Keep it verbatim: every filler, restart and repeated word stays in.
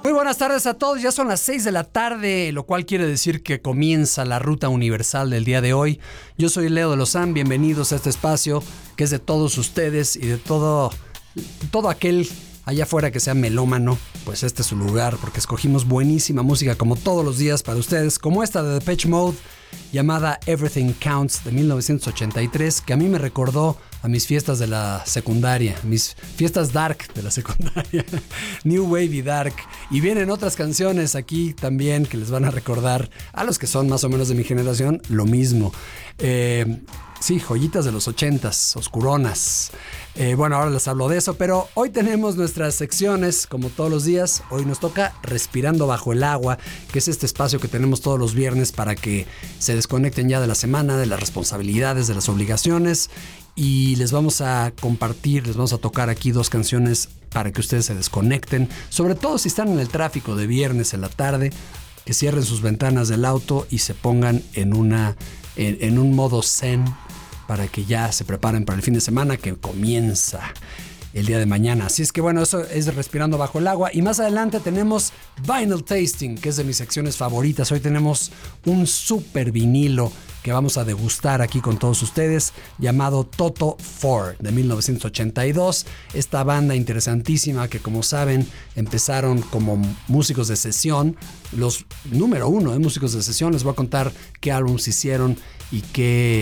Muy buenas tardes a todos, ya son las seis de la tarde, lo cual quiere decir que comienza la ruta universal del día de hoy. Yo soy Leo de Lozán, bienvenidos a este espacio que es de todos ustedes y de todo, todo aquel allá afuera que sea melómano. Pues este es su lugar, porque escogimos buenísima música como todos los días para ustedes, como esta de Depeche Mode llamada Everything Counts de mil novecientos ochenta y tres, que a mí me recordó a mis fiestas de la secundaria, mis fiestas dark de la secundaria, New Wave y Dark. Y vienen otras canciones aquí también que les van a recordar a los que son más o menos de mi generación lo mismo. Eh, sí, joyitas de los ochentas, oscuronas. Eh, bueno, ahora les hablo de eso, pero hoy tenemos nuestras secciones como todos los días. Hoy nos toca Respirando Bajo el Agua, que es este espacio que tenemos todos los viernes para que se desconecten ya de la semana, de las responsabilidades, de las obligaciones. Y les vamos a compartir, les vamos a tocar aquí dos canciones para que ustedes se desconecten. Sobre todo si están en el tráfico de viernes en la tarde, que cierren sus ventanas del auto y se pongan en, una, en, en un modo zen para que ya se preparen para el fin de semana que comienza el día de mañana. Así es que bueno, eso es Respirando Bajo el Agua. Y más adelante tenemos Vinyl Tasting, que es de mis secciones favoritas. Hoy tenemos un super vinilo que vamos a degustar aquí con todos ustedes, llamado Toto cuatro de mil novecientos ochenta y dos. Esta banda interesantísima que, como saben, empezaron como músicos de sesión, los número uno de músicos de sesión. Les voy a contar qué álbumes hicieron y qué